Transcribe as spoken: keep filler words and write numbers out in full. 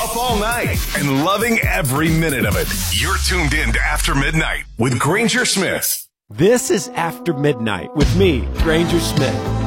Up all night and loving every minute of it. You're tuned in to After Midnight with Granger Smith. This is After Midnight with me, Granger Smith.